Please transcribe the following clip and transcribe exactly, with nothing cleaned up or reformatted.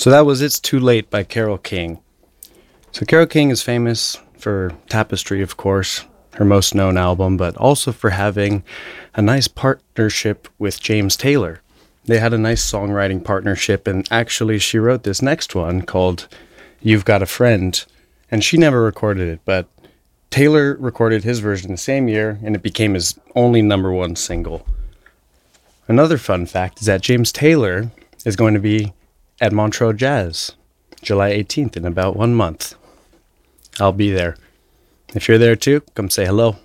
So that was It's Too Late by Carole King. So Carole King is famous for Tapestry, of course, her most known album, but also for having a nice partnership with James Taylor. They had a nice songwriting partnership, and actually she wrote this next one called You've Got a Friend, and she never recorded it, but Taylor recorded his version the same year, and it became his only number one single. Another fun fact is that James Taylor is going to be at Montreux Jazz, July eighteenth, in about one month. I'll be there. If you're there too, come say hello.